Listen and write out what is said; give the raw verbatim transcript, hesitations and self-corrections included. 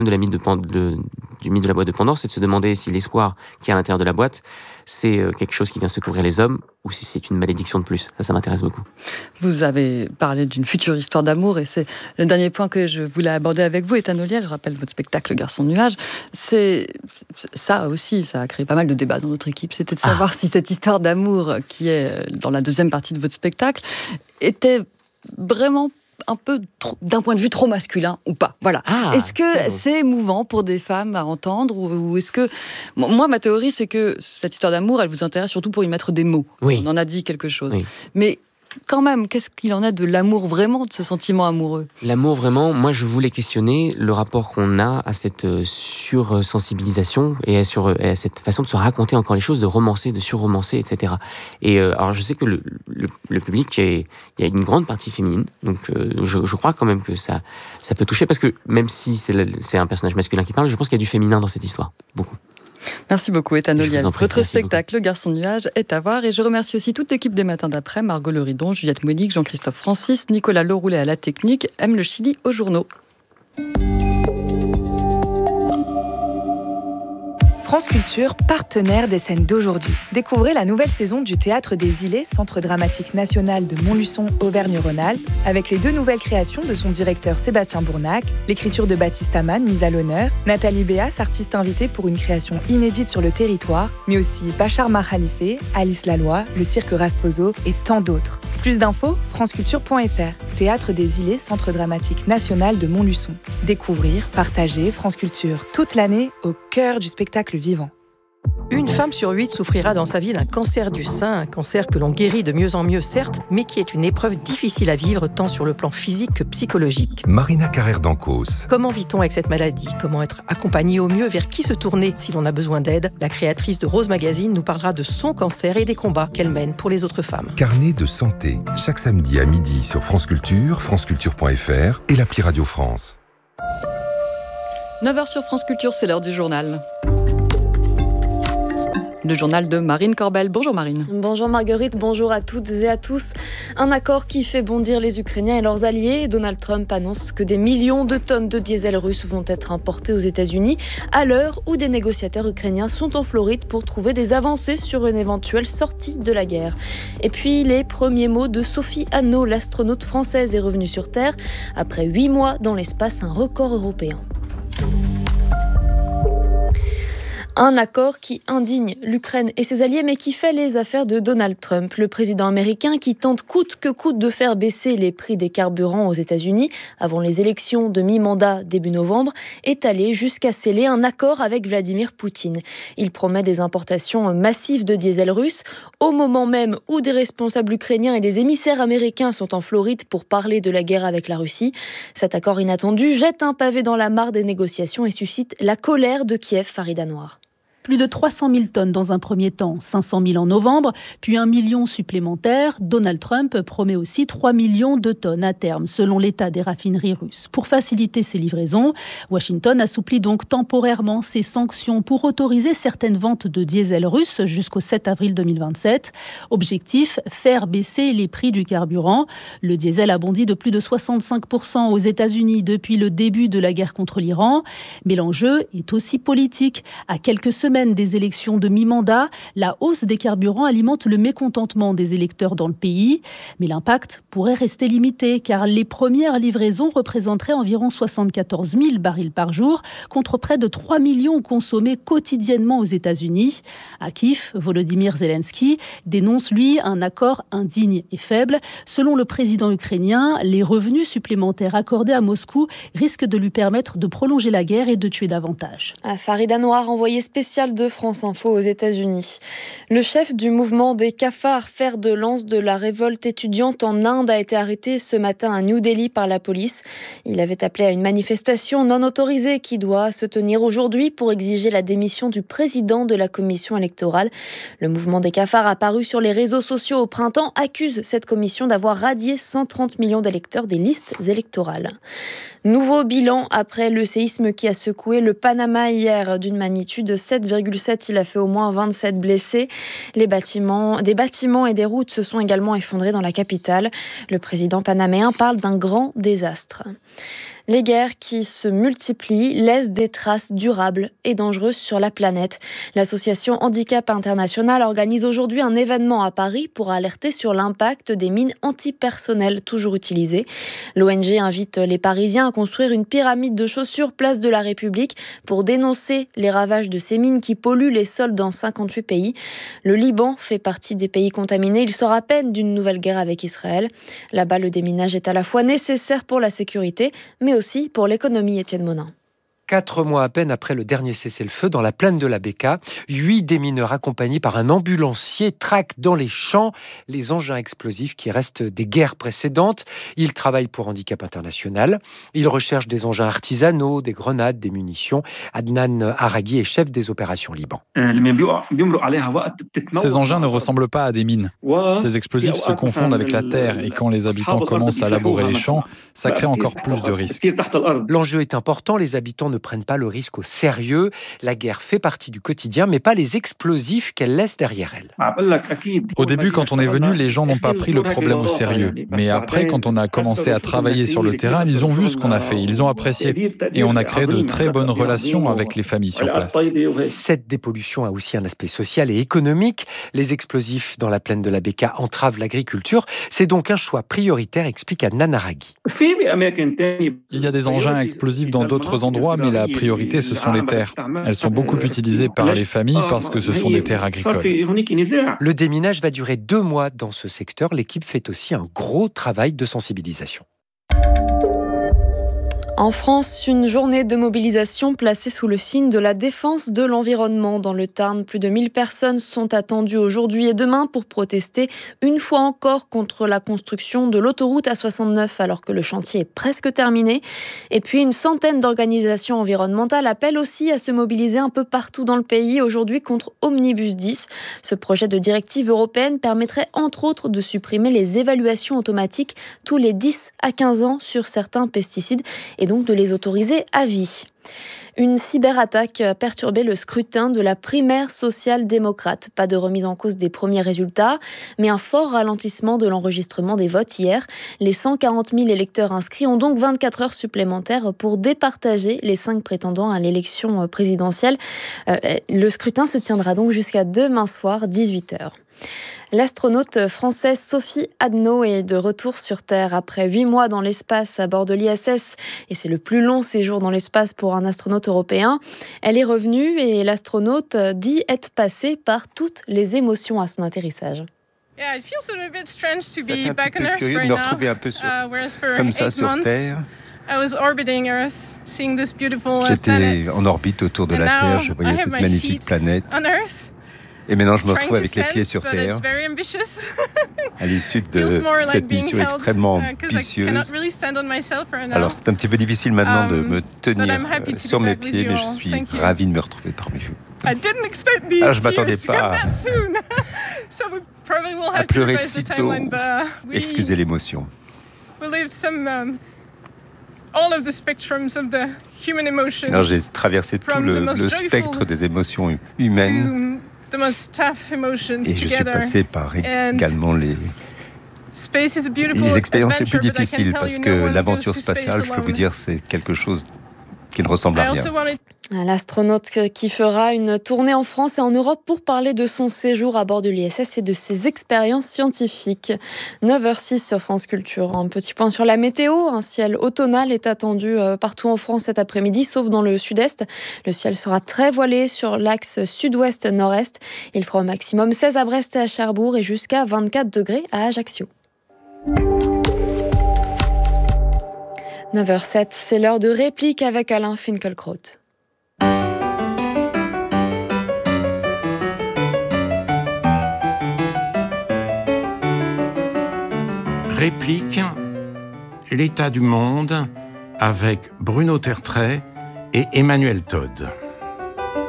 de la mythe de, de, du mythe de la boîte de Pandore, c'est de se demander si l'espoir qui est à l'intérieur de la boîte, c'est quelque chose qui vient secourir les hommes ou si c'est une malédiction de plus. Ça, ça m'intéresse beaucoup. Vous avez parlé d'une future histoire d'amour et c'est le dernier point que je voulais aborder avec vous, Ethan Olliel. Je rappelle votre spectacle Garçon de nuage. C'est ça aussi, ça a créé pas mal de débats dans notre équipe. C'était de savoir ah. si cette histoire d'amour qui est dans la deuxième partie de votre spectacle était vraiment un peu trop, d'un point de vue trop masculin ou pas. Voilà. Ah, est-ce que c'est, c'est émouvant pour des femmes à entendre ou, ou est-ce que... Moi, ma théorie, c'est que cette histoire d'amour, elle vous intéresse surtout pour y mettre des mots. Oui. On en a dit quelque chose. Oui. Mais quand même, qu'est-ce qu'il en est de l'amour vraiment, de ce sentiment amoureux ? L'amour vraiment, moi je voulais questionner le rapport qu'on a à cette sursensibilisation et à, sur, et à cette façon de se raconter encore les choses, de romancer, de surromancer, et cetera. Et euh, alors je sais que le, le, le public, est, il y a une grande partie féminine, donc euh, je, je crois quand même que ça, ça peut toucher, parce que même si c'est, le, c'est un personnage masculin qui parle, je pense qu'il y a du féminin dans cette histoire, beaucoup. Merci beaucoup, Ethan Olliel. Votre spectacle, Le Garçon de nuage, est à voir. Et je remercie aussi toute l'équipe des Matins d'après, Margot Leridon, Juliette Monique, Jean-Christophe Francis, Nicolas Leroulet à la technique, M. Le Chili aux journaux. France Culture, partenaire des scènes d'aujourd'hui. Découvrez la nouvelle saison du Théâtre des Îlets, Centre dramatique national de Montluçon, Auvergne-Rhône-Alpes, avec les deux nouvelles créations de son directeur Sébastien Bournac, l'écriture de Baptiste Amann, mise à l'honneur, Nathalie Béas, artiste invitée pour une création inédite sur le territoire, mais aussi Bachar Mahalife, Alice Laloy, le cirque Rasposo et tant d'autres. Plus d'infos, franceculture point f r. Théâtre des Îlets, Centre dramatique national de Montluçon. Découvrir, partager France Culture toute l'année au cœur du spectacle vivant. Une femme sur huit souffrira dans sa vie d'un cancer du sein, un cancer que l'on guérit de mieux en mieux certes, mais qui est une épreuve difficile à vivre tant sur le plan physique que psychologique. Marina Carrère-Dancos. Comment vit-on avec cette maladie ? Comment être accompagné au mieux ? Vers qui se tourner si l'on a besoin d'aide ? La créatrice de Rose Magazine nous parlera de son cancer et des combats qu'elle mène pour les autres femmes. Carnet de santé, chaque samedi à midi sur France Culture, franceculture point f r et l'appli Radio France. neuf heures sur France Culture, c'est l'heure du journal. Le journal de Marine Corbel. Bonjour Marine. Bonjour Marguerite, bonjour à toutes et à tous. Un accord qui fait bondir les Ukrainiens et leurs alliés. Donald Trump annonce que des millions de tonnes de diesel russe vont être importées aux États-Unis à l'heure où des négociateurs ukrainiens sont en Floride pour trouver des avancées sur une éventuelle sortie de la guerre. Et puis les premiers mots de Sophie Annaud, l'astronaute française est revenue sur Terre. Après huit mois dans l'espace, un record européen. Un accord qui indigne l'Ukraine et ses alliés, mais qui fait les affaires de Donald Trump, le président américain qui tente coûte que coûte de faire baisser les prix des carburants aux États-Unis avant les élections de mi-mandat début novembre, est allé jusqu'à sceller un accord avec Vladimir Poutine. Il promet des importations massives de diesel russe, au moment même où des responsables ukrainiens et des émissaires américains sont en Floride pour parler de la guerre avec la Russie. Cet accord inattendu jette un pavé dans la mare des négociations et suscite la colère de Kiev, Farida Noir. Plus de trois cent mille tonnes dans un premier temps, cinq cent mille en novembre, puis un million supplémentaire. Donald Trump promet aussi trois millions de tonnes à terme, selon l'état des raffineries russes. Pour faciliter ces livraisons, Washington assouplit donc temporairement ses sanctions pour autoriser certaines ventes de diesel russe jusqu'au sept avril deux mille vingt-sept. Objectif, faire baisser les prix du carburant. Le diesel a bondi de plus de soixante-cinq pour cent aux États-Unis depuis le début de la guerre contre l'Iran. Mais l'enjeu est aussi politique. À quelques semaines des élections de mi-mandat, la hausse des carburants alimente le mécontentement des électeurs dans le pays. Mais l'impact pourrait rester limité car les premières livraisons représenteraient environ soixante-quatorze mille barils par jour contre près de trois millions consommés quotidiennement aux États-Unis. À Kiev, Volodymyr Zelensky dénonce lui un accord indigne et faible. Selon le président ukrainien, les revenus supplémentaires accordés à Moscou risquent de lui permettre de prolonger la guerre et de tuer davantage. À Farida Noir, envoyé spécial de France Info aux États-Unis. Le chef du mouvement des cafards, fer de lance de la révolte étudiante en Inde, a été arrêté ce matin à New Delhi par la police. Il avait appelé à une manifestation non autorisée qui doit se tenir aujourd'hui pour exiger la démission du président de la commission électorale. Le mouvement des cafards, apparu sur les réseaux sociaux au printemps, accuse cette commission d'avoir radié cent trente millions d'électeurs des listes électorales. Nouveau bilan après le séisme qui a secoué le Panama hier d'une magnitude sept virgule sept. Il a fait au moins vingt-sept blessés. Les bâtiments, des bâtiments et des routes se sont également effondrés dans la capitale. Le président panaméen parle d'un grand désastre. Les guerres qui se multiplient laissent des traces durables et dangereuses sur la planète. L'association Handicap International organise aujourd'hui un événement à Paris pour alerter sur l'impact des mines antipersonnelles toujours utilisées. L'O N G invite les Parisiens à construire une pyramide de chaussures place de la République pour dénoncer les ravages de ces mines qui polluent les sols dans cinquante-huit pays. Le Liban fait partie des pays contaminés. Il sort à peine d'une nouvelle guerre avec Israël. Là-bas, le déminage est à la fois nécessaire pour la sécurité, mais aussi pour l'économie. Étienne Monin. Quatre mois à peine après le dernier cessez-le-feu dans la plaine de la Bekaa, huit démineurs accompagnés par un ambulancier traquent dans les champs les engins explosifs qui restent des guerres précédentes. Ils travaillent pour Handicap International. Ils recherchent des engins artisanaux, des grenades, des munitions. Adnan Araghi est chef des opérations Liban. Ces engins ne ressemblent pas à des mines. Ces explosifs se confondent avec la terre et quand les habitants commencent à labourer les champs, ça crée encore plus de risques. L'enjeu est important, les habitants ne prennent pas le risque au sérieux. La guerre fait partie du quotidien, mais pas les explosifs qu'elle laisse derrière elle. Au début, quand on est venu, les gens n'ont pas pris le problème au sérieux. Mais après, quand on a commencé à travailler sur le terrain, ils ont vu ce qu'on a fait, ils ont apprécié. Et on a créé de très bonnes relations avec les familles sur place. Cette dépollution a aussi un aspect social et économique. Les explosifs dans la plaine de la Bekaa entravent l'agriculture. C'est donc un choix prioritaire, explique Adnan Araghi. Il y a des engins explosifs dans d'autres endroits, mais la priorité, ce sont les terres. Elles sont beaucoup utilisées par les familles parce que ce sont des terres agricoles. Le déminage va durer deux mois dans ce secteur. L'équipe fait aussi un gros travail de sensibilisation. En France, une journée de mobilisation placée sous le signe de la défense de l'environnement. Dans le Tarn, plus de mille personnes sont attendues aujourd'hui et demain pour protester une fois encore contre la construction de l'autoroute A soixante-neuf alors que le chantier est presque terminé. Et puis une centaine d'organisations environnementales appellent aussi à se mobiliser un peu partout dans le pays aujourd'hui contre Omnibus dix. Ce projet de directive européenne permettrait entre autres de supprimer les évaluations automatiques tous les dix à quinze ans sur certains pesticides et donc de les autoriser à vie. Une cyberattaque a perturbé le scrutin de la primaire social-démocrate. Pas de remise en cause des premiers résultats, mais un fort ralentissement de l'enregistrement des votes hier. Les cent quarante mille électeurs inscrits ont donc vingt-quatre heures supplémentaires pour départager les cinq prétendants à l'élection présidentielle. Euh, le scrutin se tiendra donc jusqu'à demain soir, dix-huit heures. L'astronaute française Sophie Adno est de retour sur Terre après huit mois dans l'espace à bord de l'I S S. Et c'est le plus long séjour dans l'espace pour un astronaute européen. Elle est revenue et l'astronaute dit être passée par toutes les émotions à son atterrissage. Ça fait un petit peu curieux de me retrouver un peu sur, comme ça sur Terre. J'étais en orbite autour de la Terre, je voyais cette magnifique planète. Et maintenant, je me retrouve avec les pieds sur terre, à l'issue de cette mission extrêmement ambitieuse. Alors, c'est un petit peu difficile maintenant de me tenir sur mes pieds, mais je suis ravi de me retrouver parmi vous. Alors, je ne m'attendais pas à pleurer de sitôt. Excusez l'émotion. Alors, j'ai traversé tout le, le spectre des émotions humaines. Et je suis passé par également les, les expériences les plus difficiles parce que l'aventure spatiale, je peux vous dire, c'est quelque chose qui ne ressemble à rien. L'astronaute qui fera une tournée en France et en Europe pour parler de son séjour à bord de l'I S S et de ses expériences scientifiques. neuf heures six sur France Culture. Un petit point sur la météo. Un ciel automnal est attendu partout en France cet après-midi, sauf dans le sud-est. Le ciel sera très voilé sur l'axe sud-ouest-nord-est. Il fera au maximum seize à Brest et à Cherbourg et jusqu'à vingt-quatre degrés à Ajaccio. neuf heures sept, c'est l'heure de réplique avec Alain Finkielkraut. Réplique, l'état du monde avec Bruno Tertrais et Emmanuel Todd.